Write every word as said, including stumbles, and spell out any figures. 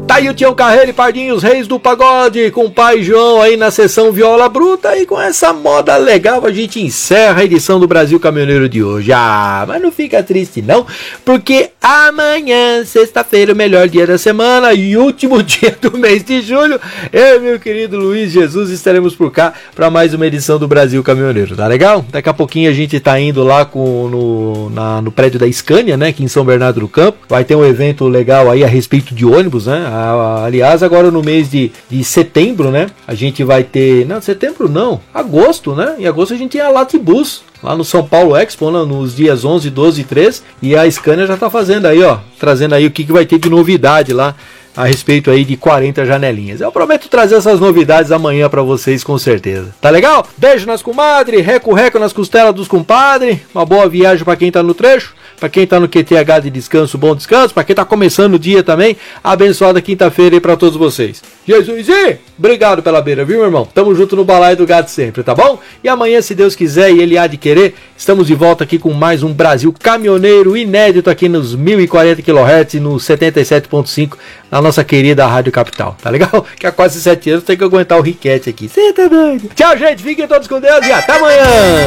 Tá aí o Tião Carreiro e Pardinho, os reis do pagode, com o pai João aí na sessão Viola Bruta. E com essa moda legal a gente encerra a edição do Brasil Caminhoneiro de hoje. Ah, mas não fica triste não, porque amanhã, sexta-feira, o melhor dia da semana e último dia do mês de julho, eu, meu querido Luiz Jesus, estaremos por cá para mais uma edição do Brasil Caminhoneiro, tá legal? Daqui a pouquinho a gente tá indo lá com, no, na, no prédio da Scania, né, aqui em São Bernardo do Campo. Vai ter um evento legal aí a respeito de ônibus, né? A, aliás, agora no mês de, de setembro, né, a gente vai ter... Não, setembro não, agosto, né? Em agosto a gente tem a Latibus, lá no São Paulo Expo, né, nos dias onze, doze e treze, e a Scania já tá fazendo aí, ó, trazendo aí o que, que vai ter de novidade lá a respeito aí de quarenta janelinhas. Eu prometo trazer essas novidades amanhã pra vocês, com certeza. Tá legal? Beijo nas comadre, reco-reco nas costelas dos compadre, uma boa viagem pra quem tá no trecho, pra quem tá no Q T H de descanso, bom descanso, pra quem tá começando o dia também, abençoada quinta-feira aí pra todos vocês. Jesus, e obrigado pela beira, viu, meu irmão? Tamo junto no balaio do gado sempre, tá bom? E amanhã, se Deus quiser e Ele há de querer, estamos de volta aqui com mais um Brasil Caminhoneiro inédito aqui nos mil e quarenta quilohertz e no setenta e sete ponto cinco na nossa querida Rádio Capital, tá legal? Que há quase sete anos tem que aguentar o riquete aqui. Cê tá doido? Tchau, gente, fiquem todos com Deus e até amanhã!